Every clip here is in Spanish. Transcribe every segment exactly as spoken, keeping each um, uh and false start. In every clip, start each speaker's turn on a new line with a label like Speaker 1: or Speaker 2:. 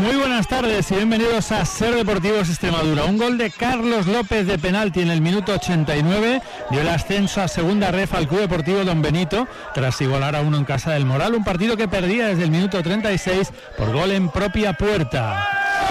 Speaker 1: Muy buenas tardes y bienvenidos a Ser Deportivos Extremadura. Un gol de Carlos López de penalti en el minuto ochenta y nueve dio el ascenso a segunda ref al Club Deportivo Don Benito tras igualar a uno en casa del Moral, un partido que perdía desde el minuto treinta y seis por gol en propia puerta.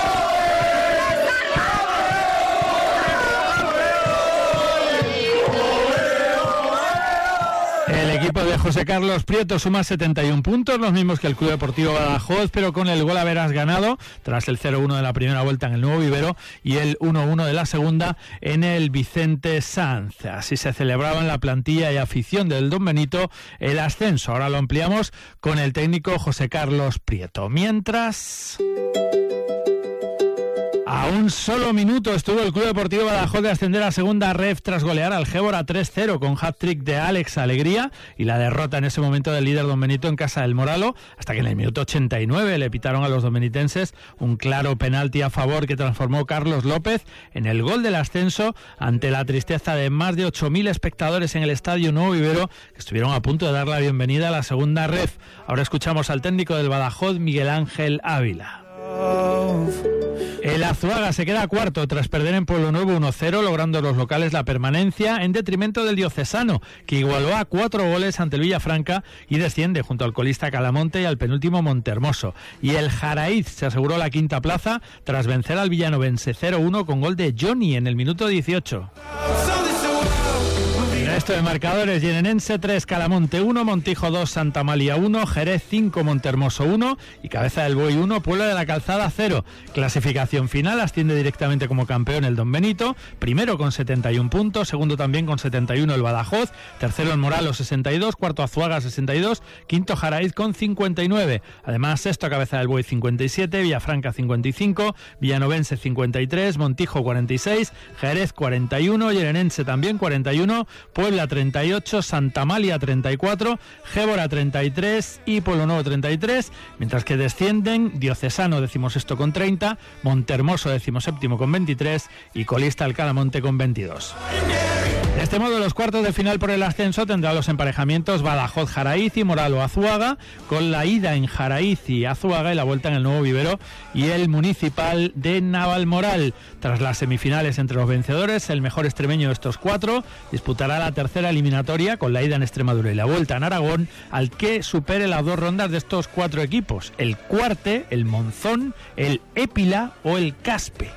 Speaker 1: El equipo de José Carlos Prieto suma setenta y un puntos, los mismos que el Club Deportivo Badajoz, pero con el gol a veras ganado tras el cero uno de la primera vuelta en el Nuevo Vivero y el uno uno de la segunda en el Vicente Sanz. Así se celebraba en la plantilla y afición del Don Benito el ascenso. Ahora lo ampliamos con el técnico José Carlos Prieto. Mientras... A un solo minuto estuvo el Club Deportivo Badajoz de ascender a segunda ref tras golear al Gébora tres cero con hat-trick de Alex Alegría y la derrota en ese momento del líder Don Benito en casa del Moralo, hasta que en el minuto ochenta y nueve le pitaron a los dombenitenses un claro penalti a favor que transformó Carlos López en el gol del ascenso ante la tristeza de más de ocho mil espectadores en el Estadio Nuevo Vivero, que estuvieron a punto de dar la bienvenida a la segunda ref. Ahora escuchamos al técnico del Badajoz, Miguel Ángel Ávila. El Azuaga se queda cuarto tras perder en Pueblo Nuevo uno cero, logrando los locales la permanencia en detrimento del Diocesano, que igualó a cuatro goles ante el Villafranca y desciende junto al colista Calamonte y al penúltimo Montermoso. Y el Jaraíz se aseguró la quinta plaza tras vencer al villanovense cero uno con gol de Johnny en el minuto dieciocho. Resto de marcadores: Llenenense tres, Calamonte uno, Montijo dos, Santa Amalia uno, Jerez cinco, Montermoso uno y Cabeza del Buey uno, Pueblo de la Calzada cero. Clasificación final: asciende directamente como campeón el Don Benito, primero con setenta y un puntos, segundo también con setenta y uno el Badajoz, tercero el Moralos sesenta y dos, cuarto Azuaga sesenta y dos, quinto Jaraíz con cincuenta y nueve. Además, sexto Cabeza del Buey cincuenta y siete, Villafranca cincuenta y cinco, Villanovense cincuenta y tres, Montijo cuarenta y seis, Jerez cuarenta y uno, Llenenense también cuarenta y uno, Puebla treinta y ocho, Santa Amalia treinta y cuatro, Gébora treinta y tres y Pueblo Nuevo treinta y tres, mientras que descienden Diocesano decimosexto con treinta, Montermoso decimoséptimo con veintitrés y colista el Calamonte con veintidós. De este modo, los cuartos de final por el ascenso tendrán los emparejamientos Badajoz-Jaraíz y Moralo-Azuaga, con la ida en Jaraíz y Azuaga y la vuelta en el Nuevo Vivero y el Municipal de Navalmoral. Tras las semifinales entre los vencedores, el mejor extremeño de estos cuatro disputará la tercera eliminatoria con la ida en Extremadura y la vuelta en Aragón al que supere las dos rondas de estos cuatro equipos: el Cuarte, el Monzón, el Épila o el Caspe.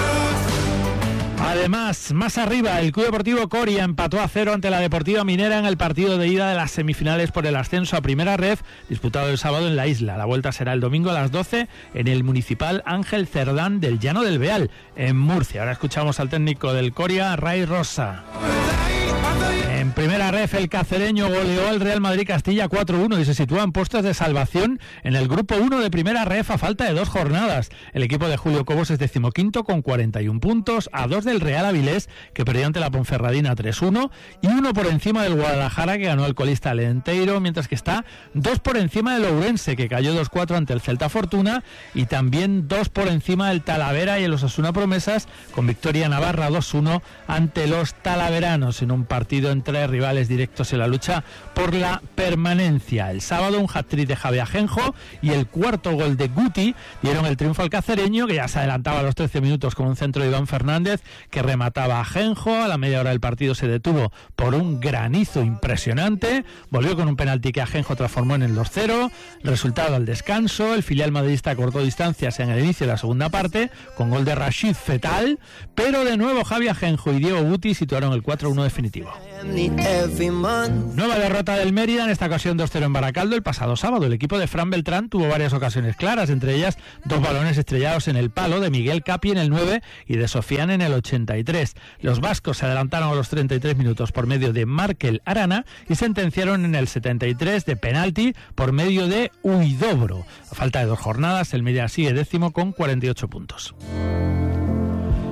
Speaker 1: Además, más arriba, el Club Deportivo Coria empató a cero ante la Deportiva Minera en el partido de ida de las semifinales por el ascenso a primera ref, disputado el sábado en la isla. La vuelta será el domingo a las doce en el Municipal Ángel Cerdán del Llano del Beal, en Murcia. Ahora escuchamos al técnico del Coria, Ray Rosa. En primera ref, el cacereño goleó al Real Madrid Castilla cuatro uno y se sitúa en puestos de salvación en el grupo uno de primera ref a falta de dos jornadas. El equipo de Julio Cobos es decimoquinto con cuarenta y un puntos, a dos del Real Avilés, que perdió ante la Ponferradina tres uno, y uno por encima del Guadalajara, que ganó al colista Lenteiro, mientras que está dos por encima del Ourense, que cayó dos cuatro ante el Celta Fortuna, y también dos por encima del Talavera y el Osasuna Promesas, con victoria navarra dos uno ante los talaveranos, en un partido entre rivales directos en la lucha por la permanencia. El sábado, un hat-trick de Javi Ajenjo y el cuarto gol de Guti dieron el triunfo al cacereño, que ya se adelantaba a los trece minutos con un centro de Iván Fernández que remataba a Ajenjo. A la media hora del partido se detuvo por un granizo impresionante, volvió con un penalti que Ajenjo transformó en el dos cero. Resultado al descanso: el filial madridista cortó distancias en el inicio de la segunda parte con gol de Rashid Fetal, pero de nuevo Javi Ajenjo y Diego Guti situaron el cuatro uno definitivo. Nueva derrota del Mérida, en esta ocasión dos cero en Baracaldo el pasado sábado. El equipo de Fran Beltrán tuvo varias ocasiones claras, entre ellas dos balones estrellados en el palo de Miguel Capi en el nueve y de Sofián en el ochenta y tres. Los vascos se adelantaron a los treinta y tres minutos por medio de Markel Arana y sentenciaron en el setenta y tres de penalti por medio de Huidobro. A falta de dos jornadas, el Mérida sigue décimo con cuarenta y ocho puntos.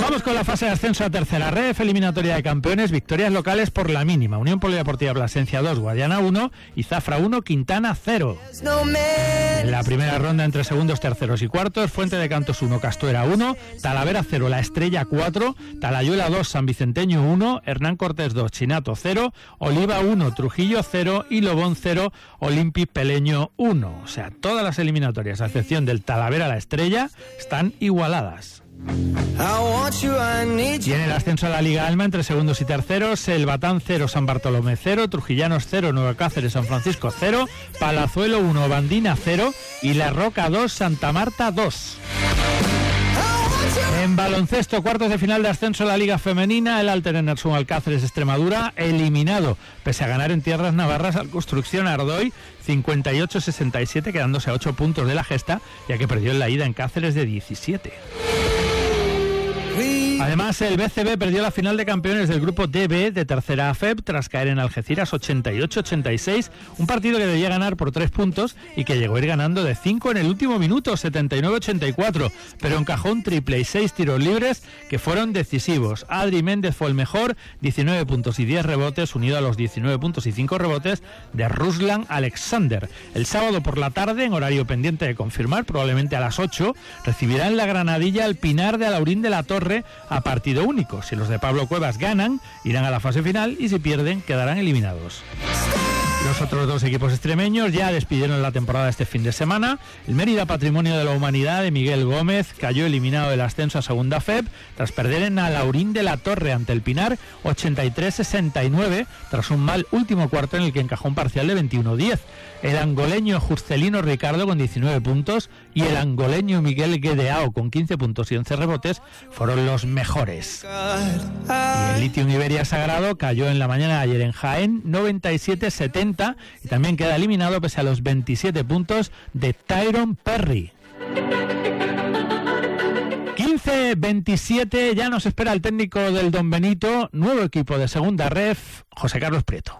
Speaker 1: Vamos con la fase de ascenso a tercera ref, eliminatoria de campeones, victorias locales por la mínima. Unión Polideportiva Plasencia dos, Guadiana uno y Zafra uno, Quintana cero. En la primera ronda entre segundos, terceros y cuartos, Fuente de Cantos uno, Castuera uno, Talavera cero, La Estrella cuatro, Talayuela dos, San Vicenteño uno, Hernán Cortés dos, Chinato cero, Oliva uno, Trujillo cero y Lobón cero, Olympic Peleño uno. O sea, todas las eliminatorias, a excepción del Talavera La Estrella, están igualadas. Y en el ascenso a la Liga Alma, entre segundos y terceros, El Batán cero, San Bartolomé cero, Trujillanos cero, Nueva Cáceres, San Francisco cero, Palazuelo uno, Bandina cero y La Roca dos, Santa Marta dos. En baloncesto, cuartos de final de ascenso a la Liga Femenina, el Alter Enersum Alcáceres Extremadura, eliminado, pese a ganar en tierras navarras al Construcción Ardoy, cincuenta y ocho a sesenta y siete, quedándose a ocho puntos de la gesta, ya que perdió en la ida en Cáceres de diecisiete. Además, el B C B perdió la final de campeones del grupo D B de tercera A F E P tras caer en Algeciras ochenta y ocho a ochenta y seis, un partido que debía ganar por tres puntos y que llegó a ir ganando de cinco en el último minuto, setenta y nueve a ochenta y cuatro, pero encajó un triple y seis tiros libres que fueron decisivos. Adri Méndez fue el mejor, diecinueve puntos y diez rebotes, unido a los diecinueve puntos y cinco rebotes de Ruslan Alexander. El sábado por la tarde, en horario pendiente de confirmar, probablemente a las ocho, recibirá en la Granadilla al Pinar de Alaurín de la Torre a partido único. Si los de Pablo Cuevas ganan, irán a la fase final y si pierden, quedarán eliminados. Los otros dos equipos extremeños ya despidieron la temporada este fin de semana. El Mérida Patrimonio de la Humanidad de Miguel Gómez cayó eliminado del ascenso a segunda F E P tras perder en Alaurín de la Torre ante el Pinar ochenta y tres a sesenta y nueve tras un mal último cuarto en el que encajó un parcial de veintiuno a diez. El angoleño Juscelino Ricardo con diecinueve puntos y el angoleño Miguel Guedeao con quince puntos y once rebotes fueron los mejores. Y el Litium Iberia Sagrado cayó en la mañana de ayer en Jaén noventa y siete a setenta y también queda eliminado pese a los veintisiete puntos de Tyrone Perry. quince veintisiete, ya nos espera el técnico del Don Benito, nuevo equipo de segunda ref, José Carlos Prieto.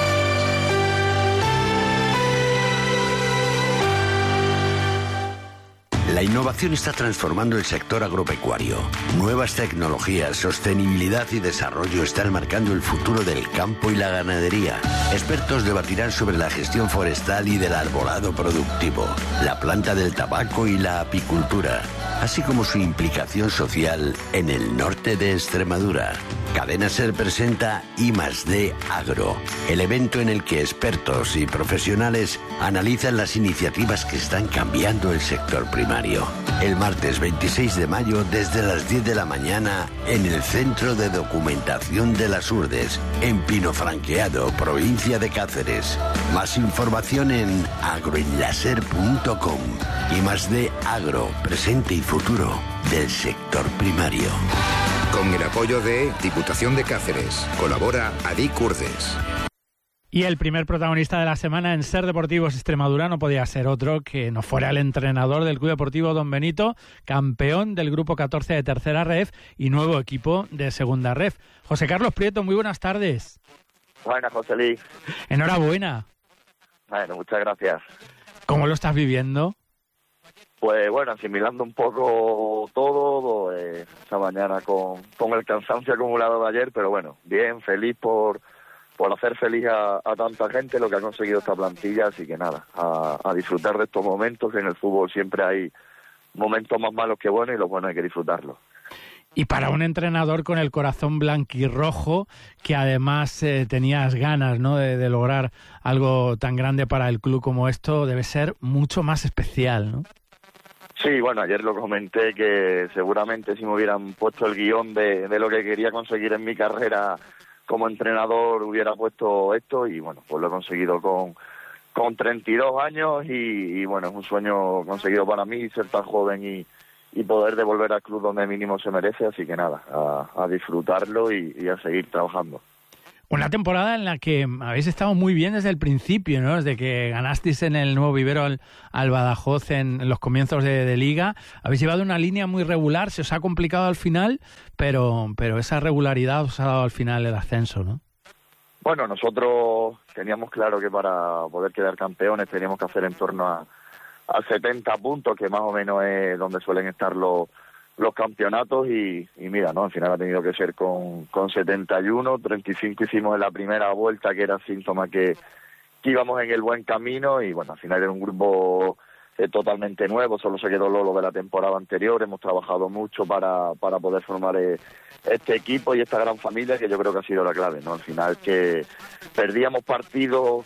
Speaker 2: La innovación está transformando el sector agropecuario. Nuevas tecnologías, sostenibilidad y desarrollo están marcando el futuro del campo y la ganadería. Expertos debatirán sobre la gestión forestal y del arbolado productivo, la planta del tabaco y la apicultura, así como su implicación social en el norte de Extremadura. Cadena Ser presenta I más D Agro, el evento en el que expertos y profesionales analizan las iniciativas que están cambiando el sector primario. El martes veintiséis de mayo desde las diez de la mañana en el Centro de Documentación de las Urdes, en Pino Franqueado, provincia de Cáceres. Más información en agroenlaser punto com. I más D Agro, presente y futuro del sector primario.
Speaker 3: Con el apoyo de Diputación de Cáceres. Colabora Adic Urdes.
Speaker 1: Y el primer protagonista de la semana en Ser Deportivos Extremadura no podía ser otro que no fuera el entrenador del Club Deportivo Don Benito, campeón del Grupo catorce de tercera ref y nuevo equipo de segunda ref. José Carlos Prieto, muy buenas tardes.
Speaker 4: Buenas, José Luis.
Speaker 1: Enhorabuena.
Speaker 4: Bueno, muchas gracias.
Speaker 1: ¿Cómo lo estás viviendo?
Speaker 4: Pues bueno, asimilando un poco todo, eh, esta mañana con, con el cansancio acumulado de ayer, pero bueno, bien, feliz por... por hacer feliz a, a tanta gente lo que ha conseguido esta plantilla, así que nada, a, a disfrutar de estos momentos, que en el fútbol siempre hay momentos más malos que buenos y los buenos hay que disfrutarlos.
Speaker 1: Y para un entrenador con el corazón blanquirrojo, que además eh, tenías ganas, ¿no?, de, de lograr algo tan grande para el club como esto, debe ser mucho más especial, ¿no?
Speaker 4: Sí, bueno, ayer lo comenté que seguramente si me hubieran puesto el guión de, de lo que quería conseguir en mi carrera como entrenador hubiera puesto esto y bueno, pues lo he conseguido con, con treinta y dos años y, y bueno, es un sueño conseguido para mí ser tan joven y, y poder devolver al club donde mínimo se merece, así que nada, a, a disfrutarlo y, y a seguir trabajando.
Speaker 1: Una temporada en la que habéis estado muy bien desde el principio, ¿no? Desde que ganasteis en el Nuevo Vivero al, al Badajoz en, en los comienzos de, de Liga. Habéis llevado una línea muy regular, se os ha complicado al final, pero, pero esa regularidad os ha dado al final el ascenso, ¿no?
Speaker 4: Bueno, nosotros teníamos claro que para poder quedar campeones teníamos que hacer en torno a, a setenta puntos, que más o menos es donde suelen estar los, los campeonatos y, y mira, ¿no? Al final ha tenido que ser con, con setenta y uno, treinta y cinco hicimos en la primera vuelta, que era síntoma que, que íbamos en el buen camino y bueno, al final era un grupo eh, totalmente nuevo, solo se quedó Lolo de la temporada anterior, hemos trabajado mucho para, para poder formar eh, este equipo y esta gran familia que yo creo que ha sido la clave, ¿no? Al final que perdíamos partidos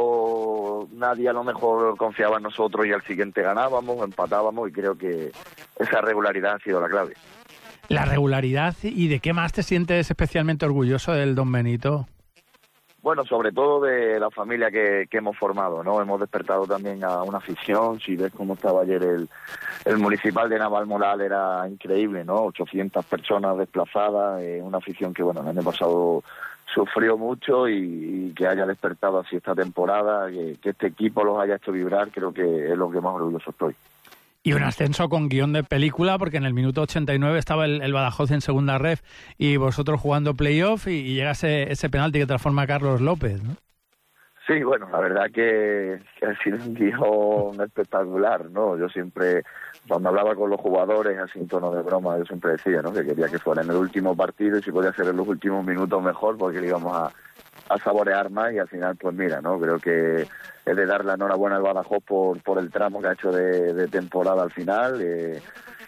Speaker 4: cuando nadie a lo mejor confiaba en nosotros y al siguiente ganábamos, empatábamos y creo que esa regularidad ha sido la clave.
Speaker 1: La regularidad, ¿y de qué más te sientes especialmente orgulloso del Don Benito?
Speaker 4: Bueno, sobre todo de la familia que, que hemos formado, ¿no? Hemos despertado también a una afición. Si ves cómo estaba ayer el, el municipal de Navalmoral, era increíble, ¿no? ochocientas personas desplazadas, eh, una afición que, bueno, el año pasado sufrió mucho y, y que haya despertado así esta temporada, que, que este equipo los haya hecho vibrar, creo que es lo que más orgulloso estoy.
Speaker 1: Y un ascenso con guión de película, porque en el minuto ochenta y nueve estaba el, el Badajoz en segunda ref y vosotros jugando playoff y, y llega ese, ese penalti que transforma a Carlos López, ¿no?
Speaker 4: Sí, bueno, la verdad que, que ha sido un guión espectacular, ¿no? Yo siempre, cuando hablaba con los jugadores, así en tono de broma, yo siempre decía, ¿no? Que quería que fuera en el último partido y si podía ser en los últimos minutos mejor, porque le íbamos a, a saborear más y al final, pues mira, ¿no? Creo que es de dar la enhorabuena al Badajoz por, por el tramo que ha hecho de, de temporada al final. Eh,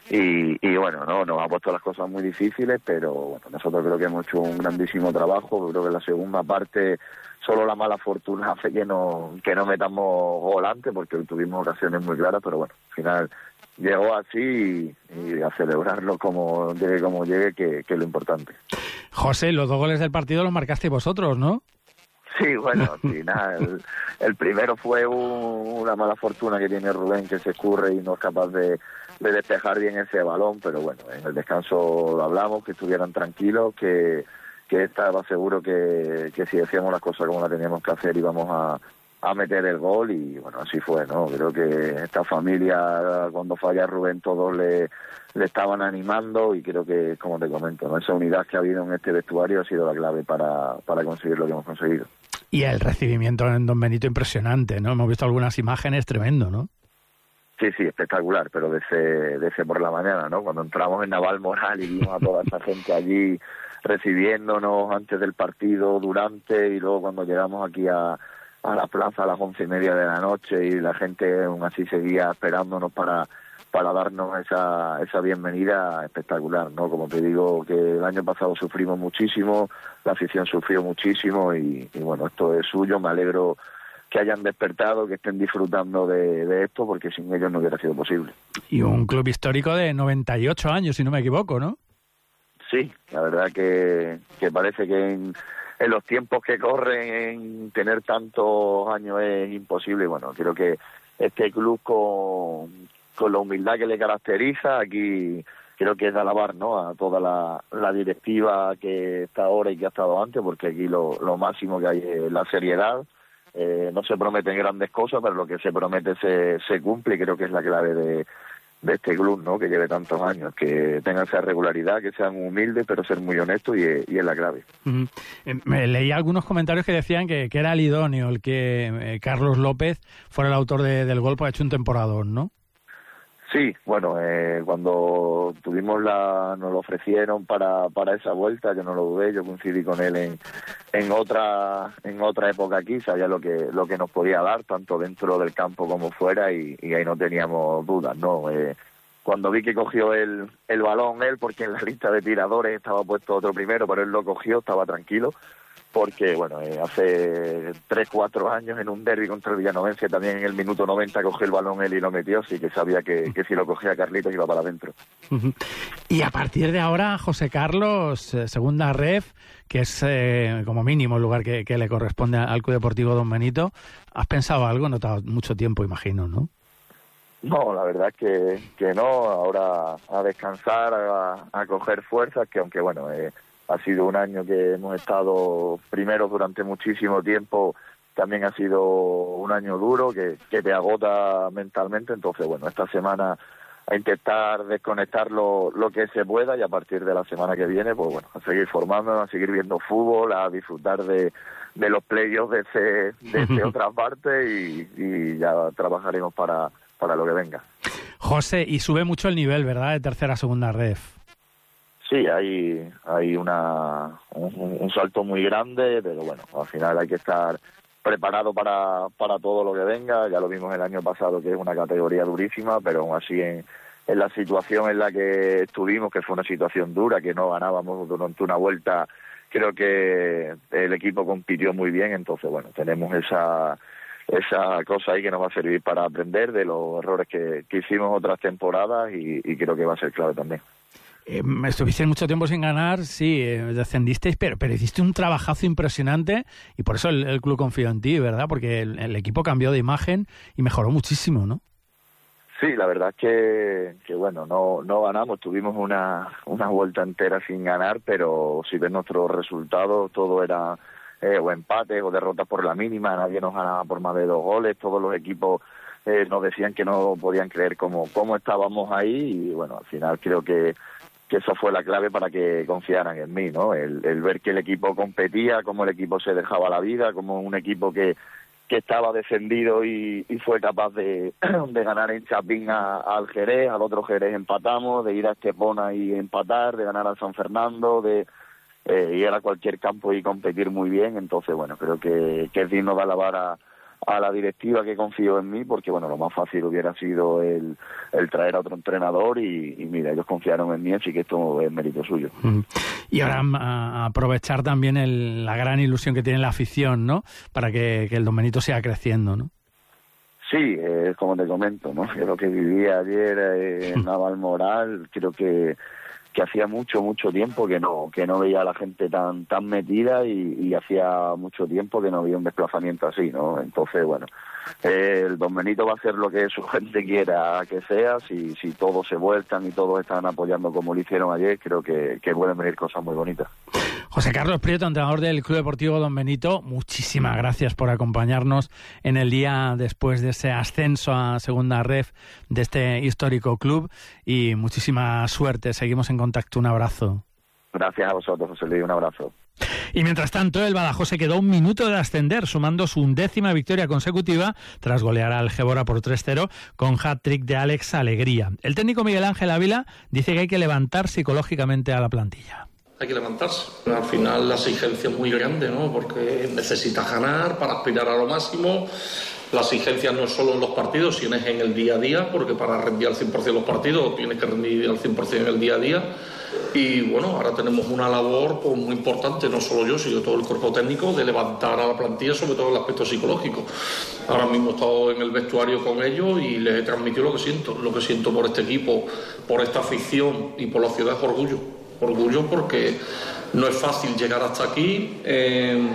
Speaker 4: y, y bueno, no nos ha puesto las cosas muy difíciles, pero bueno, nosotros creo que hemos hecho un grandísimo trabajo. Creo que en la segunda parte solo la mala fortuna hace que no, que no metamos gol antes, porque hoy tuvimos ocasiones muy claras, pero bueno, al final llegó así y, y a celebrarlo como llegue como llegue, que, que es lo importante.
Speaker 1: José, los dos goles del partido los marcasteis vosotros, ¿no?
Speaker 4: Sí, bueno, al final el, el primero fue un, una mala fortuna que tiene Rubén, que se escurre y no es capaz de, de despejar bien ese balón, pero bueno, en el descanso lo hablamos, que estuvieran tranquilos, que, que estaba seguro que, que si decíamos las cosas como las teníamos que hacer íbamos a, a meter el gol y bueno, así fue, ¿no? Creo que esta familia, cuando falla Rubén, todos le, le estaban animando y creo que, como te comento, ¿no? Esa unidad que ha habido en este vestuario ha sido la clave para, para conseguir lo que hemos conseguido.
Speaker 1: Y el recibimiento en Don Benito impresionante, ¿no? Hemos visto algunas imágenes, tremendo, ¿no?
Speaker 4: Sí, sí, espectacular, pero desde, desde por la mañana, ¿no? Cuando entramos en Navalmoral y vimos a toda esa gente allí recibiéndonos antes del partido, durante, y luego cuando llegamos aquí a, a la plaza a las once y media de la noche y la gente aún así seguía esperándonos para para darnos esa esa bienvenida espectacular, ¿no? Como te digo, que el año pasado sufrimos muchísimo, la afición sufrió muchísimo y, y bueno, esto es suyo, me alegro que hayan despertado, que estén disfrutando de, de esto, porque sin ellos no hubiera sido posible.
Speaker 1: Y un club histórico de noventa y ocho años, si no me equivoco, ¿no?
Speaker 4: Sí, la verdad que, que parece que en, en los tiempos que corren tener tantos años es imposible. Bueno, creo que este club con, con la humildad que le caracteriza, aquí creo que es de alabar, ¿no? A toda la, la directiva que está ahora y que ha estado antes, porque aquí lo, lo máximo que hay es la seriedad. Eh, no se prometen grandes cosas, pero lo que se promete se, se cumple y creo que es la clave de, de este club, ¿no? Que lleve tantos años, que tengan esa regularidad, que sean humildes, pero ser muy honestos y, y es la clave.
Speaker 1: Uh-huh. Eh, me leí algunos comentarios que decían que, que era el idóneo el que eh, Carlos López fuera el autor de, del gol, porque ha hecho un temporadón, ¿no?
Speaker 4: Sí, bueno, eh, cuando tuvimos la, nos lo ofrecieron para, para esa vuelta, yo no lo dudé, yo coincidí con él en, en otra, en otra época aquí, sabía lo que, lo que nos podía dar, tanto dentro del campo como fuera, y, y ahí no teníamos dudas, ¿no? Eh, cuando vi que cogió el, el balón él, porque en la lista de tiradores estaba puesto otro primero, pero él lo cogió, estaba tranquilo, porque bueno, eh, hace tres, cuatro años en un derbi contra el Villanovense también en el minuto noventa cogió el balón él y lo metió, así que sabía que, que si lo cogía Carlitos iba para adentro.
Speaker 1: Uh-huh. Y a partir de ahora, José Carlos, eh, segunda ref, que es eh, como mínimo el lugar que, que le corresponde al Club Deportivo Don Benito, ¿has pensado algo? No te ha dado mucho tiempo, imagino, ¿no?
Speaker 4: No, la verdad es que, que no, ahora a descansar, a, a coger fuerzas, que aunque bueno... Eh, ha sido un año que hemos estado primero durante muchísimo tiempo, también ha sido un año duro que, que te agota mentalmente, entonces bueno, esta semana a intentar desconectar lo, lo que se pueda y a partir de la semana que viene, pues bueno, a seguir formándonos, a seguir viendo fútbol, a disfrutar de, de los playoffs desde, desde otra parte y, y ya trabajaremos para, para lo que venga.
Speaker 1: José, y sube mucho el nivel, ¿verdad?, de tercera a segunda ref.
Speaker 4: Sí, hay, hay una, un, un salto muy grande, pero bueno, al final hay que estar preparado para, para todo lo que venga. Ya lo vimos el año pasado, que es una categoría durísima, pero aún así en, en la situación en la que estuvimos, que fue una situación dura, que no ganábamos durante una vuelta, creo que el equipo compitió muy bien. Entonces, bueno, tenemos esa esa cosa ahí que nos va a servir para aprender de los errores que, que hicimos otras temporadas y, y creo que va a ser clave también.
Speaker 1: Eh, estuviste mucho tiempo sin ganar, sí, eh, descendisteis, pero, pero hiciste un trabajazo impresionante y por eso el, el club confió en ti, ¿verdad? Porque el, el equipo cambió de imagen y mejoró muchísimo, ¿no?
Speaker 4: Sí, la verdad es que, que bueno, no no ganamos, tuvimos una, una vuelta entera sin ganar, pero si ves nuestros resultados, todo era eh, o empates o derrotas por la mínima, nadie nos ganaba por más de dos goles, todos los equipos eh, nos decían que no podían creer cómo, cómo estábamos ahí y bueno, al final creo que que eso fue la clave para que confiaran en mí, ¿no? El, el ver que el equipo competía, cómo el equipo se dejaba la vida, como un equipo que, que estaba defendido y, y fue capaz de, de ganar en Chapín a, a al Jerez, al otro Jerez empatamos, de ir a Estepona y empatar, de ganar a San Fernando, de eh, ir a cualquier campo y competir muy bien. Entonces, bueno, creo que, que es digno de alabar a a la directiva que confió en mí, porque bueno, lo más fácil hubiera sido el, el traer a otro entrenador y, y mira, ellos confiaron en mí, así que esto es mérito suyo.
Speaker 1: Mm. Y ahora a aprovechar también el, la gran ilusión que tiene la afición, ¿no? Para que, que el Don Benito siga creciendo, ¿no?
Speaker 4: Sí, es eh, como te comento, ¿no? Yo lo que viví ayer eh, en Navalmoral, creo que que hacía mucho, mucho tiempo que no que no veía a la gente tan tan metida y, y hacía mucho tiempo que no había un desplazamiento así, ¿no? Entonces, bueno, eh, el Don Benito va a hacer lo que su gente quiera que sea, si si todos se vuelcan y todos están apoyando como lo hicieron ayer, creo que, que pueden venir cosas muy bonitas.
Speaker 1: José Carlos Prieto, entrenador del Club Deportivo Don Benito, muchísimas gracias por acompañarnos en el día después de ese ascenso a segunda ref de este histórico club y muchísima suerte. Seguimos en contacto. Un abrazo.
Speaker 4: Gracias a vosotros, José Luis. Un abrazo.
Speaker 1: Y mientras tanto, el Badajoz se quedó un minuto de ascender, sumando su undécima victoria consecutiva tras golear al Gébora por tres cero con hat-trick de Alex Alegría. El técnico Miguel Ángel Ávila dice que hay que levantar psicológicamente a la plantilla.
Speaker 5: Hay que levantarse. Al final la exigencia es muy grande, ¿no? Porque necesitas ganar para aspirar a lo máximo. La exigencia no es solo en los partidos, sino es en el día a día, porque para rendir al cien por ciento los partidos tienes que rendir al cien por ciento en el día a día. Y bueno, ahora tenemos una labor pues, muy importante, no solo yo, sino todo el cuerpo técnico, de levantar a la plantilla, sobre todo el aspecto psicológico. Ahora mismo he estado en el vestuario con ellos y les he transmitido lo que siento, lo que siento por este equipo, por esta afición y por la ciudad es orgullo. Orgullo porque no es fácil llegar hasta aquí. Eh,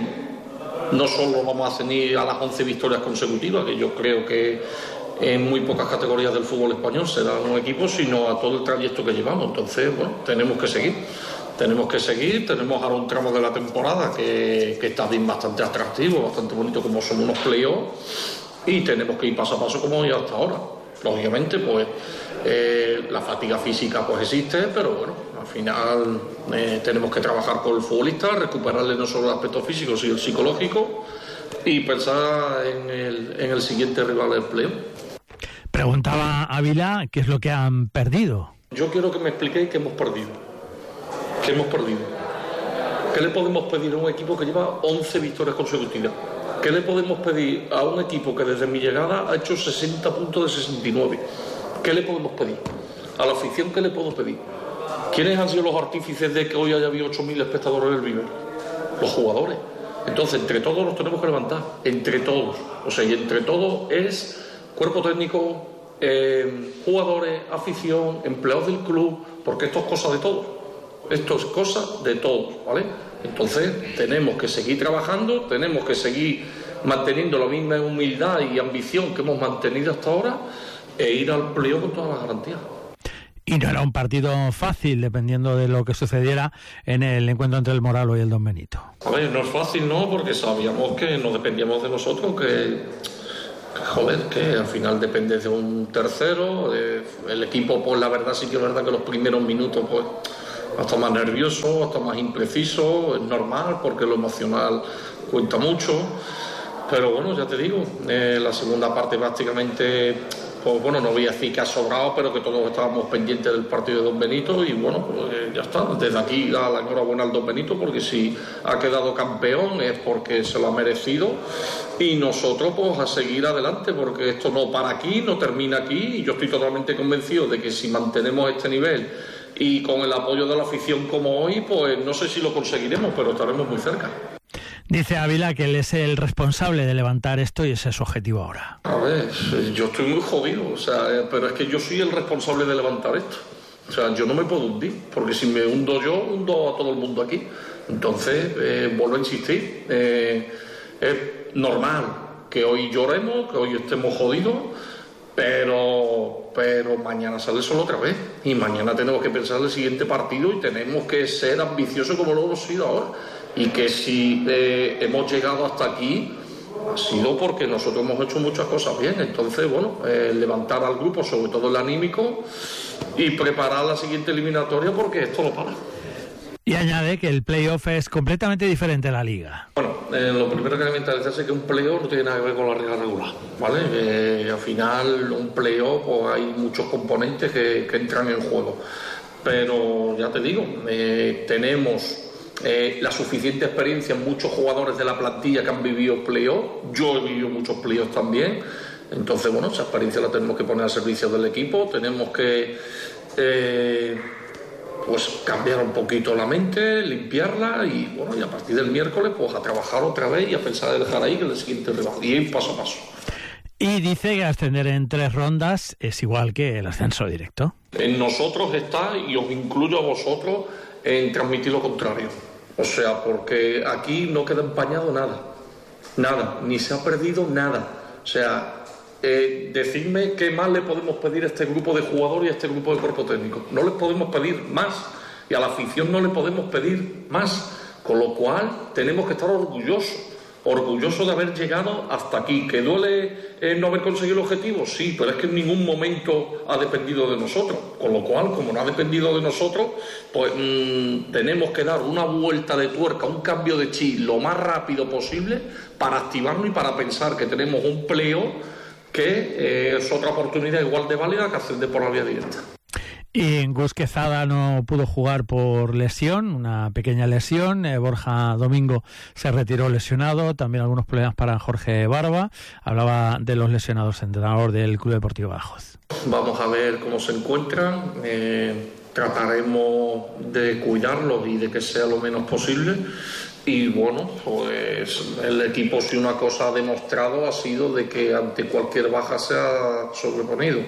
Speaker 5: no solo vamos a tener a las once victorias consecutivas, que yo creo que en muy pocas categorías del fútbol español se dan un equipo, sino a todo el trayecto que llevamos. Entonces, bueno, tenemos que seguir. Tenemos que seguir, tenemos ahora un tramo de la temporada que, que está bien bastante atractivo, bastante bonito, como son unos playoffs, y tenemos que ir paso a paso como ya hasta ahora. Lógicamente, pues eh, la fatiga física pues existe, pero bueno, al final eh, tenemos que trabajar con el futbolista, recuperarle no solo el aspecto físico, sino el psicológico y pensar en el, en el siguiente rival del playoff.
Speaker 1: Preguntaba Ávila qué es lo que han perdido.
Speaker 5: Yo quiero que me expliquéis qué hemos perdido. ¿Qué hemos perdido? ¿Qué le podemos pedir a un equipo que lleva once victorias consecutivas? ¿Qué le podemos pedir a un equipo que desde mi llegada ha hecho sesenta puntos de sesenta y nueve? ¿Qué le podemos pedir? ¿A la afición qué le puedo pedir? ¿Quiénes han sido los artífices de que hoy haya habido ocho mil espectadores en el Viver? Los jugadores. Entonces, entre todos nos tenemos que levantar. Entre todos. O sea, y entre todos es cuerpo técnico, eh, jugadores, afición, empleados del club, porque esto es cosa de todos. Esto es cosa de todos, ¿vale? Entonces tenemos que seguir trabajando, tenemos que seguir manteniendo la misma humildad y ambición que hemos mantenido hasta ahora e ir al playoff con todas las garantías.
Speaker 1: Y no era un partido fácil, dependiendo de lo que sucediera en el encuentro entre el Moralo y el Don Benito.
Speaker 5: A ver, no es fácil, ¿no? Porque sabíamos que no dependíamos de nosotros, que, que joder, que al final depende de un tercero. Eh, el equipo, pues la verdad sí que es verdad que los primeros minutos, pues hasta más nervioso, hasta más impreciso, es normal porque lo emocional cuenta mucho, pero bueno, ya te digo, eh, la segunda parte prácticamente pues bueno, no voy a decir que ha sobrado, pero que todos estábamos pendientes del partido de Don Benito y bueno, pues ya está. Desde aquí da la enhorabuena al Don Benito porque si ha quedado campeón es porque se lo ha merecido y nosotros pues a seguir adelante porque esto no para aquí, no termina aquí y yo estoy totalmente convencido de que si mantenemos este nivel y con el apoyo de la afición como hoy, pues no sé si lo conseguiremos, pero estaremos muy cerca.
Speaker 1: Dice Ávila que él es el responsable de levantar esto y ese es su objetivo ahora.
Speaker 5: A ver, yo estoy muy jodido, o sea, pero es que yo soy el responsable de levantar esto. O sea, yo no me puedo hundir, porque si me hundo yo, hundo a todo el mundo aquí. Entonces, eh, vuelvo a insistir, eh, es normal que hoy lloremos, que hoy estemos jodidos, pero, pero mañana sale el sol otra vez. Y mañana tenemos que pensar en el siguiente partido y tenemos que ser ambiciosos como lo hemos sido ahora. Y que si eh, hemos llegado hasta aquí ha sido porque nosotros hemos hecho muchas cosas bien. Entonces, bueno, eh, levantar al grupo, sobre todo el anímico, y preparar la siguiente eliminatoria porque esto no para.
Speaker 1: Y añade que el playoff es completamente diferente a la liga.
Speaker 5: Bueno, eh, lo primero que hay que mentalizarse es que un playoff no tiene nada que ver con la liga regular, ¿vale? Eh, al final, un playoff pues, hay muchos componentes que, que entran en juego. Pero ya te digo, eh, tenemos... Eh, la suficiente experiencia en muchos jugadores de la plantilla que han vivido playoff. Yo he vivido muchos playoffs también. Entonces, bueno, esa experiencia la tenemos que poner al servicio del equipo. Tenemos que eh, pues cambiar un poquito la mente, limpiarla y bueno, y a partir del miércoles pues a trabajar otra vez y a pensar de dejar ahí que el siguiente rival y ir paso a paso.
Speaker 1: Y dice que ascender en tres rondas es igual que el ascenso directo.
Speaker 5: En nosotros está, y os incluyo a vosotros, en transmitir lo contrario. O sea, porque aquí no queda empañado nada, nada, ni se ha perdido nada. O sea, eh, decidme qué más le podemos pedir a este grupo de jugadores y a este grupo de cuerpo técnico. No les podemos pedir más y a la afición no le podemos pedir más. Con lo cual tenemos que estar orgullosos, orgullosos de haber llegado hasta aquí. ¿Que duele eh, no haber conseguido el objetivo? Sí, pero es que en ningún momento ha dependido de nosotros. Con lo cual, como no ha dependido de nosotros, pues mmm, tenemos que dar una vuelta de tuerca, un cambio de chip lo más rápido posible para activarnos y para pensar que tenemos un playoff que eh, es otra oportunidad igual de válida que ascender por la vía directa.
Speaker 1: Y Gus Quezada no pudo jugar por lesión, una pequeña lesión. Eh, Borja Domingo se retiró lesionado, también algunos problemas para Jorge Barba. Hablaba de los lesionados, entrenador del Club Deportivo Badajoz.
Speaker 5: Vamos a ver cómo se encuentran, eh, trataremos de cuidarlos y de que sea lo menos posible. Y bueno, pues el equipo, si una cosa ha demostrado, ha sido de que ante cualquier baja se ha sobreponido.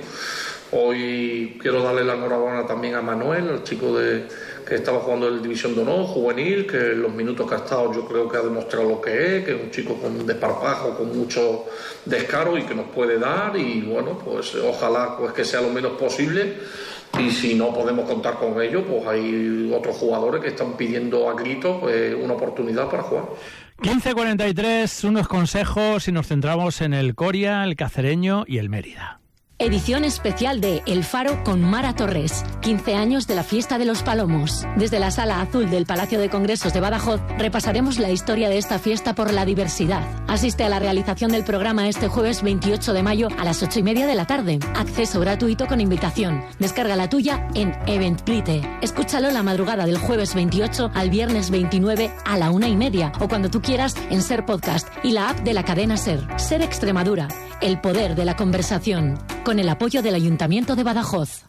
Speaker 5: Hoy quiero darle la enhorabuena también a Manuel, el chico de, que estaba jugando en la División de Honor, juvenil, que en los minutos que ha estado yo creo que ha demostrado lo que es, que es un chico con desparpajo, con mucho descaro y que nos puede dar y bueno, pues ojalá pues que sea lo menos posible y si no podemos contar con ello, pues hay otros jugadores que están pidiendo a gritos pues, una oportunidad para jugar.
Speaker 1: quince cuarenta y tres, unos consejos y nos centramos en el Coria, el Cacereño y el Mérida.
Speaker 6: Edición especial de El Faro con Mara Torres. quince años de la Fiesta de los Palomos. Desde la Sala Azul del Palacio de Congresos de Badajoz repasaremos la historia de esta fiesta por la diversidad. Asiste a la realización del programa este jueves veintiocho de mayo a las ocho y media de la tarde. Acceso gratuito con invitación. Descarga la tuya en Eventbrite. Escúchalo la madrugada del jueves veintiocho al viernes veintinueve a la una y media o cuando tú quieras en Ser Podcast y la app de la cadena Ser. Ser Extremadura. El poder de la conversación. Con el apoyo del Ayuntamiento de Badajoz.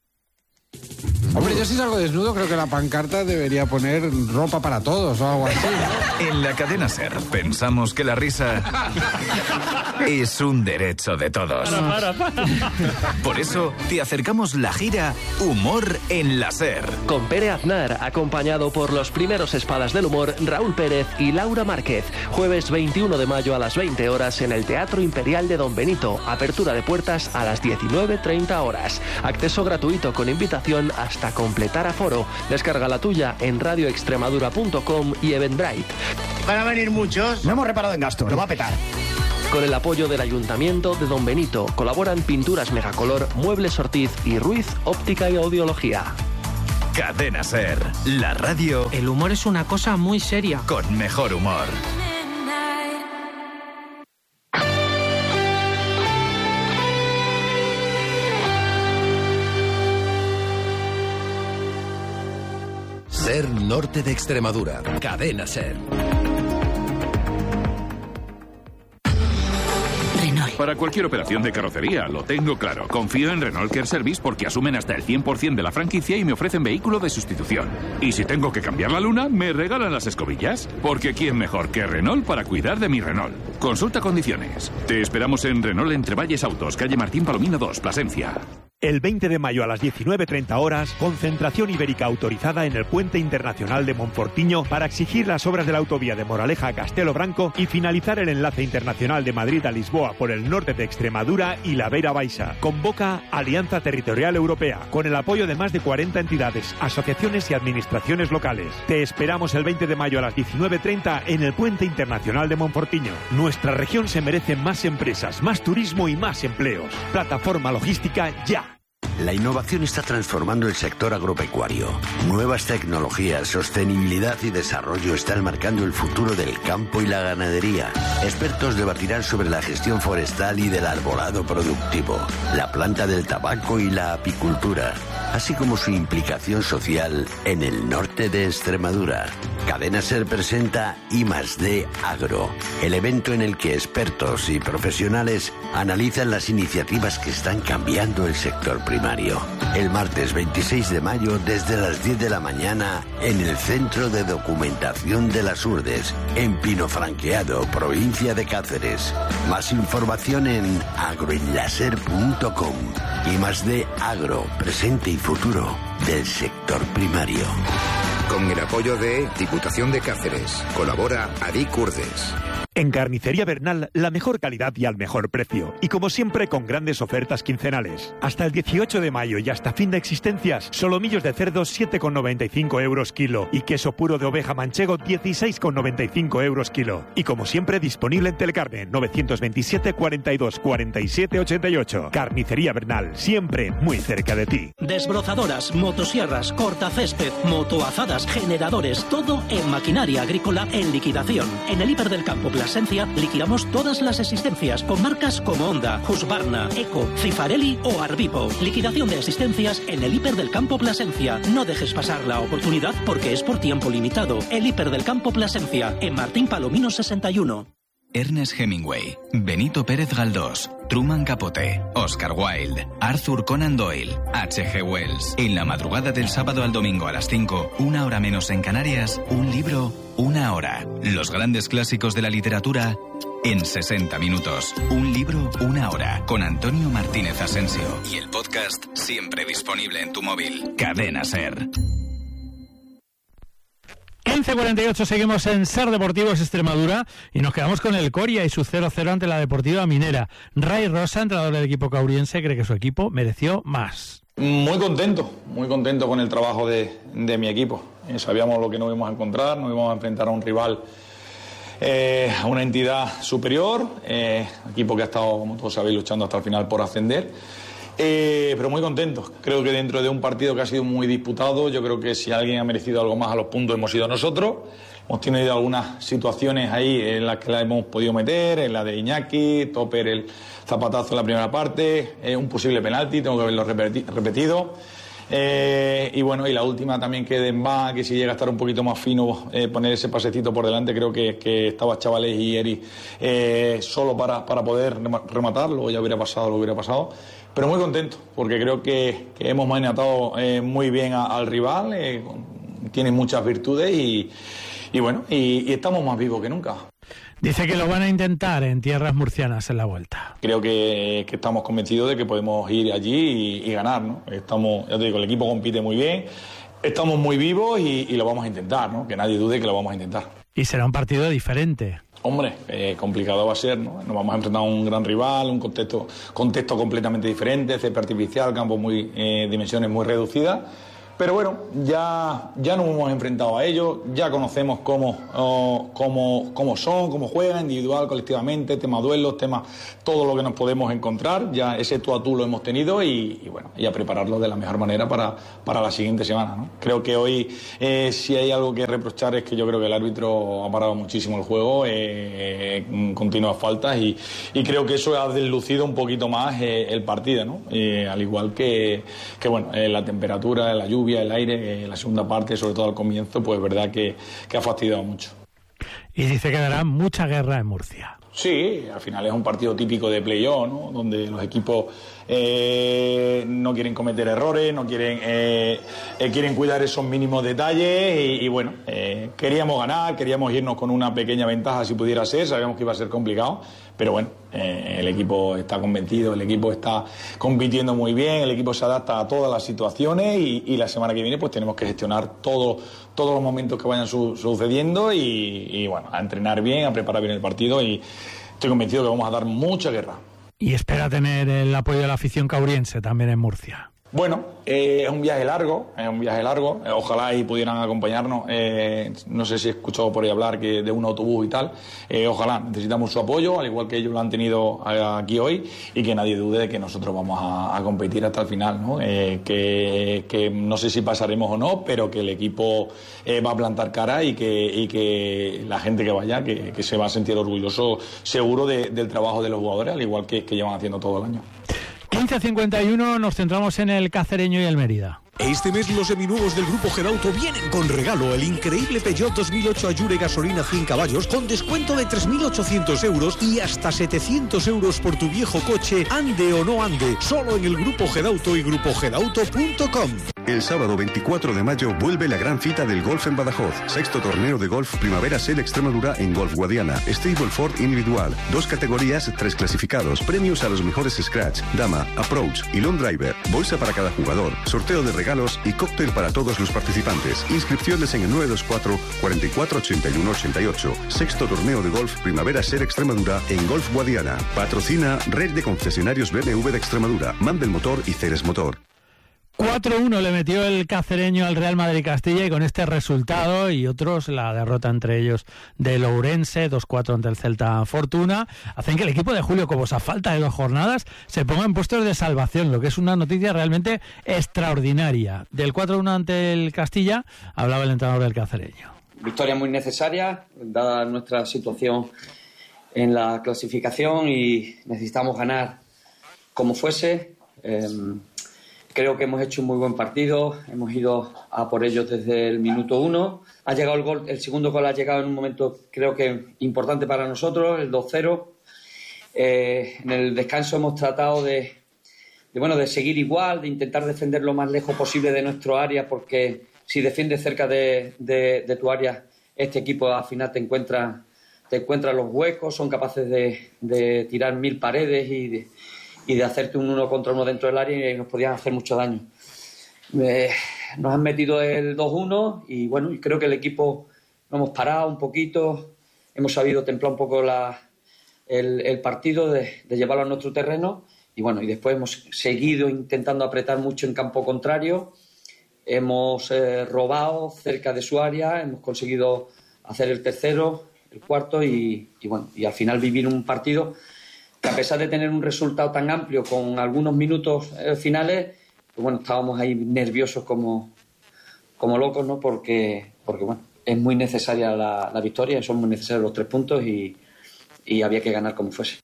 Speaker 7: Hombre, yo si salgo desnudo creo que la pancarta debería poner ropa para todos o algo así, ¿no?
Speaker 8: En la cadena SER pensamos que la risa es un derecho de todos.
Speaker 1: Para, para, para.
Speaker 8: Por eso te acercamos la gira Humor en la SER.
Speaker 9: Con Pere Aznar, acompañado por los primeros espadas del humor Raúl Pérez y Laura Márquez. Jueves veintiuno de mayo a las veinte horas en el Teatro Imperial de Don Benito. Apertura de puertas a las diecinueve treinta horas. Acceso gratuito con invitación hasta completar aforo. Descarga la tuya en radio extremadura punto com y Eventbrite.
Speaker 10: Van a venir muchos. No hemos reparado en gastos. Lo va a petar.
Speaker 9: Con el apoyo del Ayuntamiento de Don Benito colaboran Pinturas Megacolor, Muebles Ortiz y Ruiz Óptica y Audiología.
Speaker 8: Cadena SER, la radio.
Speaker 11: El humor es una cosa muy seria.
Speaker 8: Con mejor humor.
Speaker 12: SER Norte de Extremadura. Cadena SER.
Speaker 13: Para cualquier operación de carrocería, lo tengo claro. Confío en Renault Care Service porque asumen hasta el cien por ciento de la franquicia y me ofrecen vehículo de sustitución. Y si tengo que cambiar la luna, me regalan las escobillas. Porque ¿quién mejor que Renault para cuidar de mi Renault? Consulta condiciones. Te esperamos en Renault Entre Valles Autos, calle Martín Palomino dos, Plasencia.
Speaker 14: El veinte de mayo a las diecinueve treinta horas, concentración ibérica autorizada en el Puente Internacional de Monfortiño para exigir las obras de la autovía de Moraleja a Castelo Branco y finalizar el enlace internacional de Madrid a Lisboa por el norte de Extremadura y la Beira Baixa. Convoca Alianza Territorial Europea, con el apoyo de más de cuarenta entidades, asociaciones y administraciones locales. Te esperamos el veinte de mayo a las diecinueve treinta en el Puente Internacional de Monfortiño. Nuestra región se merece más empresas, más turismo y más empleos. Plataforma logística ya.
Speaker 2: La innovación está transformando el sector agropecuario. Nuevas tecnologías, sostenibilidad y desarrollo están marcando el futuro del campo y la ganadería. Expertos debatirán sobre la gestión forestal y del arbolado productivo, la planta del tabaco y la apicultura, así como su implicación social en el norte de Extremadura. Cadena SER presenta I más D Agro, el evento en el que expertos y profesionales analizan las iniciativas que están cambiando el sector primario. El martes veintiséis de mayo desde las diez de la mañana en el Centro de Documentación de las Urdes, en Pinofranqueado, provincia de Cáceres. Más información en agroenlaser punto com. I más D Agro, presente y futuro del sector primario.
Speaker 3: Con el apoyo de Diputación de Cáceres. Colabora Adic Urdes.
Speaker 14: En Carnicería Bernal, la mejor calidad y al mejor precio. Y como siempre, con grandes ofertas quincenales. Hasta el dieciocho de mayo y hasta fin de existencias, solomillos de cerdo siete con noventa y cinco euros kilo. Y queso puro de oveja manchego dieciséis con noventa y cinco euros kilo. Y como siempre, disponible en Telecarne novecientos veintisiete, cuarenta y dos, cuarenta y siete, ochenta y ocho. Carnicería Bernal, siempre muy cerca de ti.
Speaker 15: Desbrozadoras, motosierras, cortacésped, motoazadas, generadores, todo en maquinaria agrícola en liquidación. En el Hiper del Campo Plasencia liquidamos todas las existencias con marcas como Honda, Husqvarna, Eco, Cifarelli o Arbipo. Liquidación de existencias en el Hiper del Campo Plasencia. No dejes pasar la oportunidad porque es por tiempo limitado. El Hiper del Campo Plasencia en Martín Palomino sesenta y uno.
Speaker 16: Ernest Hemingway, Benito Pérez Galdós, Truman Capote, Oscar Wilde, Arthur Conan Doyle, H G Wells. En la madrugada del sábado al domingo a las cinco, una hora menos en Canarias, un libro, una hora. Los grandes clásicos de la literatura en sesenta minutos. Un libro, una hora. Con Antonio Martínez Asensio. Y el podcast siempre disponible en tu móvil. Cadena SER.
Speaker 1: quince cuarenta y ocho, seguimos en SER Deportivos Extremadura y nos quedamos con el Coria y su cero cero ante la Deportiva Minera. Ray Rosa, entrenador del equipo cauriense, cree que su equipo mereció más.
Speaker 17: Muy contento, muy contento con el trabajo de, de mi equipo. Eh, sabíamos lo que nos íbamos a encontrar, nos íbamos a enfrentar a un rival, eh, a una entidad superior, eh, equipo que ha estado, como todos sabéis, luchando hasta el final por ascender. Eh, pero muy contentos. Creo que dentro de un partido que ha sido muy disputado, yo creo que si alguien ha merecido algo más a los puntos hemos sido nosotros. Hemos tenido algunas situaciones ahí en las que la hemos podido meter, en la de Iñaki, Topper el zapatazo en la primera parte, eh, un posible penalti, tengo que haberlo repeti- repetido. Eh, y bueno, y la última también que Demba, que si llega a estar un poquito más fino, eh, poner ese pasecito por delante, creo que, que estaba Chavales y Eri eh, solo para, para poder rematarlo, ya hubiera pasado lo hubiera pasado. Pero muy contento, porque creo que, que hemos maniatado eh, muy bien a, al rival, eh, tiene muchas virtudes y, y bueno, y, y estamos más vivos que nunca.
Speaker 1: Dice que lo van a intentar en tierras murcianas en la vuelta.
Speaker 17: Creo que, que estamos convencidos de que podemos ir allí y, y ganar, ¿no? Estamos, ya te digo, el equipo compite muy bien, estamos muy vivos y, y lo vamos a intentar, ¿no? Que nadie dude que lo vamos a intentar.
Speaker 1: Y será un partido diferente.
Speaker 17: Hombre, eh, complicado va a ser, ¿no? Nos vamos a enfrentar a un gran rival, un contexto, contexto completamente diferente, césped artificial, campo muy, eh, dimensiones muy reducidas. Pero bueno, ya, ya nos hemos enfrentado a ellos, ya conocemos cómo, oh, cómo, cómo son, cómo juegan, individual, colectivamente, tema duelos, tema todo lo que nos podemos encontrar. Ya ese tú a tú lo hemos tenido y, y bueno, y a prepararlo de la mejor manera para, para la siguiente semana, ¿no? Creo que hoy, eh, si hay algo que reprochar es que yo creo que el árbitro ha parado muchísimo el juego, eh, continuas faltas y, y creo que eso ha deslucido un poquito más eh, el partido, ¿no? Eh, al igual que, que bueno, eh, la temperatura, la lluvia, lluvia, el aire, eh, la segunda parte, sobre todo al comienzo, pues verdad que, que ha fastidiado mucho.
Speaker 1: Y dice que dará mucha guerra en Murcia.
Speaker 17: Sí, al final es un partido típico de playoff, ¿no? Donde los equipos eh, no quieren cometer errores, no quieren eh, eh, quieren cuidar esos mínimos detalles y, y bueno, eh, queríamos ganar, queríamos irnos con una pequeña ventaja si pudiera ser, sabíamos que iba a ser complicado, pero bueno, eh, el equipo está convencido, el equipo está compitiendo muy bien, el equipo se adapta a todas las situaciones y, y la semana que viene pues tenemos que gestionar todo, todos los momentos que vayan su, sucediendo y, y bueno, a entrenar bien, a preparar bien el partido y estoy convencido que vamos a dar mucha guerra.
Speaker 1: Y espera tener el apoyo de la afición cauriense también en Murcia.
Speaker 17: Bueno, eh, es un viaje largo, es un viaje largo. Eh, ojalá y pudieran acompañarnos. Eh, no sé si he escuchado por ahí hablar que de un autobús y tal. Eh, ojalá, necesitamos su apoyo, al igual que ellos lo han tenido aquí hoy, y que nadie dude de que nosotros vamos a, a competir hasta el final, ¿no? Eh, que, que no sé si pasaremos o no, pero que el equipo eh, va a plantar cara y que, y que la gente que vaya, que, que se va a sentir orgulloso seguro de, del trabajo de los jugadores, al igual que, que llevan haciendo todo el año.
Speaker 1: quince a cincuenta y uno nos centramos en el Cacereño y el Mérida.
Speaker 12: Este mes los seminuevos del Grupo Gedauto vienen con regalo el increíble Peugeot dos mil ocho Allure gasolina cien caballos con descuento de tres mil ochocientos euros y hasta setecientos euros por tu viejo coche, ande o no ande, solo en el Grupo Gedauto y grupo gedauto punto com.
Speaker 18: El sábado veinticuatro de mayo vuelve la gran cita del golf en Badajoz. Sexto torneo de golf Primavera Ser Extremadura en Golf Guadiana. Stable Ford individual. Dos categorías, tres clasificados. Premios a los mejores scratch, dama, approach y long driver. Bolsa para cada jugador. Sorteo de regalos y cóctel para todos los participantes. Inscripciones en el nueve dos cuatro, cuarenta y cuatro, ochenta y uno, ochenta y ocho. Sexto torneo de golf Primavera Ser Extremadura en Golf Guadiana. Patrocina Red de Concesionarios B M W de Extremadura. Mandel Motor y Ceres Motor.
Speaker 1: cuatro uno le metió el cacereño al Real Madrid Castilla y con este resultado y otros, la derrota entre ellos del Ourense, dos cuatro ante el Celta Fortuna, hacen que el equipo de Julio Cobos, a falta de dos jornadas, se ponga en puestos de salvación, lo que es una noticia realmente extraordinaria. Del cuatro uno ante el Castilla hablaba el entrenador del cacereño.
Speaker 19: Victoria muy necesaria, dada nuestra situación en la clasificación y necesitamos ganar como fuese. Eh, Creo que hemos hecho un muy buen partido, hemos ido a por ellos desde el minuto uno. Ha llegado el gol, el segundo gol ha llegado en un momento creo que importante para nosotros, el dos cero. Eh, en el descanso hemos tratado de, de, bueno, de seguir igual, de intentar defender lo más lejos posible de nuestro área, porque si defiendes cerca de, de, de tu área, este equipo al final te encuentra, te encuentra los huecos, son capaces de, de tirar mil paredes y de... y de hacerte un uno contra uno dentro del área y nos podían hacer mucho daño. Eh, nos han metido el dos uno y bueno, creo que el equipo nos hemos parado un poquito, hemos sabido templar un poco la, el, el partido, de, de llevarlo a nuestro terreno y bueno, y después hemos seguido intentando apretar mucho en campo contrario, hemos eh, robado cerca de su área, hemos conseguido hacer el tercero, el cuarto y, y bueno, y al final vivir un partido que a pesar de tener un resultado tan amplio con algunos minutos eh, finales, pues bueno, estábamos ahí nerviosos como, como locos, ¿no? Porque, porque bueno, es muy necesaria la, la victoria, son muy necesarios los tres puntos y, y había que ganar como fuese.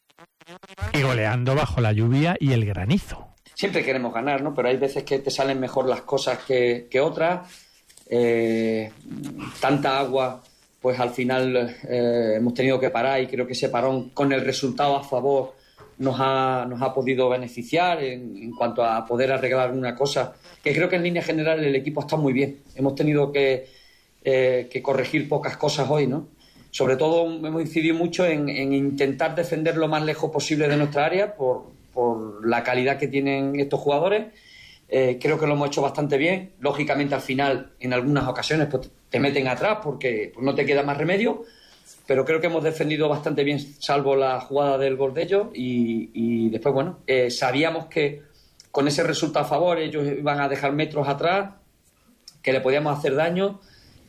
Speaker 1: Y goleando bajo la lluvia y el granizo.
Speaker 19: Siempre queremos ganar, ¿no? Pero hay veces que te salen mejor las cosas que, que otras. Eh, tanta agua... pues al final eh, hemos tenido que parar y creo que ese parón con el resultado a favor nos ha, nos ha podido beneficiar en, en cuanto a poder arreglar alguna cosa, que creo que en línea general el equipo está muy bien. Hemos tenido que, eh, que corregir pocas cosas hoy, ¿no? Sobre todo hemos incidido mucho en, en intentar defender lo más lejos posible de nuestra área por, por la calidad que tienen estos jugadores. Eh, creo que lo hemos hecho bastante bien. Lógicamente al final en algunas ocasiones pues, te meten atrás porque pues, no te queda más remedio, pero creo que hemos defendido bastante bien salvo la jugada del gol de ellos y, y después bueno, eh, sabíamos que con ese resultado a favor ellos iban a dejar metros atrás, que le podíamos hacer daño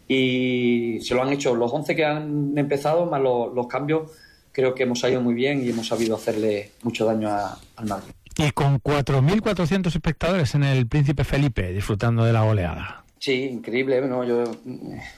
Speaker 19: y se lo han hecho los once que han empezado más los, los cambios. Creo que hemos salido muy bien y hemos sabido hacerle mucho daño a, al Madrid.
Speaker 1: Y con cuatro mil cuatrocientos espectadores en el Príncipe Felipe disfrutando de la goleada.
Speaker 19: Sí, increíble. Bueno, yo